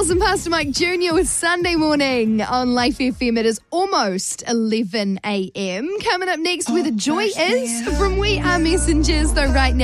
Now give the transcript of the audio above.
Miles and Pastor Mike Jr. with Sunday Morning on Life FM. It is almost 11 a.m. Coming up next, where the joy is from We Are Messengers, though right now.